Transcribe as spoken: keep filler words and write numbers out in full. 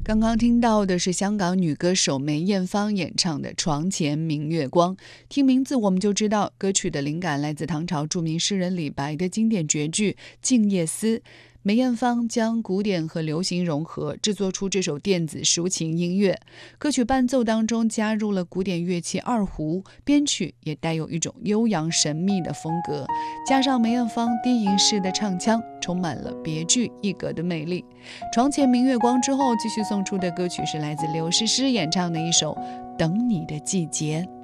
刚刚听到的是香港女歌手梅艳芳演唱的《床前明月光》，听名字我们就知道歌曲的灵感来自唐朝著名诗人李白的经典绝句《静夜思》。梅艳芳将古典和流行融合，制作出这首电子抒情音乐。歌曲伴奏当中加入了古典乐器二胡，编曲也带有一种悠扬神秘的风格，加上梅艳芳低吟式的唱腔，充满了别具一格的魅力。床前明月光之后，继续送出的歌曲是来自刘诗诗演唱的一首《等你的季节》。